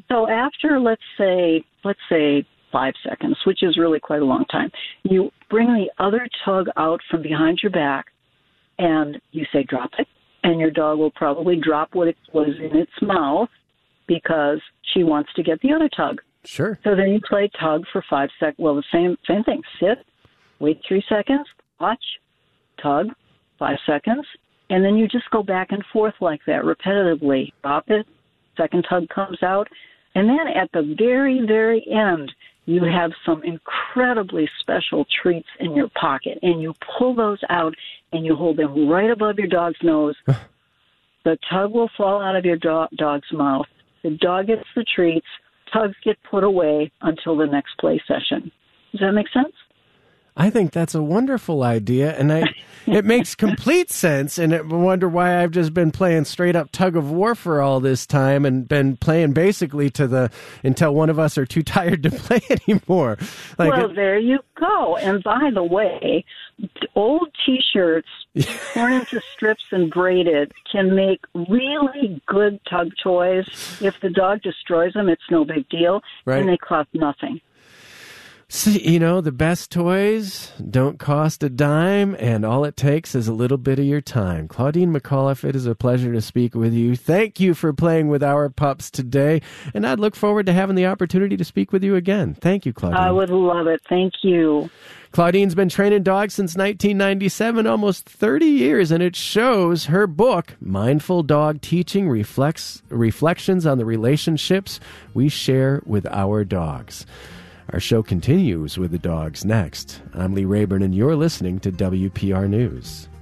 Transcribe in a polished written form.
So after, let's say 5 seconds, which is really quite a long time, you bring the other tug out from behind your back and you say, drop it. And your dog will probably drop what it was in its mouth because she wants to get the other tug. Sure. So then you play tug for 5 seconds. Well, the same thing. Sit, wait 3 seconds, watch, tug, 5 seconds, and then you just go back and forth like that repetitively. Drop it, second tug comes out, and then at the very, very end, you have some incredibly special treats in your pocket, and you pull those out, and you hold them right above your dog's nose. The tug will fall out of your dog's mouth. The dog gets the treats. Tugs get put away until the next play session. Does that make sense? I think that's a wonderful idea, and it makes complete sense, and I wonder why I've just been playing straight-up tug of war for all this time and been playing basically until one of us are too tired to play anymore. There you go. And by the way, old T-shirts torn into strips and braided can make really good tug toys. If the dog destroys them, it's no big deal, right. And they cost nothing. See, the best toys don't cost a dime, and all it takes is a little bit of your time. Claudine McAuliffe, it is a pleasure to speak with you. Thank you for playing with our pups today, and I'd look forward to having the opportunity to speak with you again. Thank you, Claudine. I would love it. Thank you. Claudine's been training dogs since 1997, almost 30 years, and it shows. Her book, Mindful Dog Teaching, reflections on the relationships we share with our dogs. Our show continues with the dogs next. I'm Lee Rayburn, and you're listening to WPR News.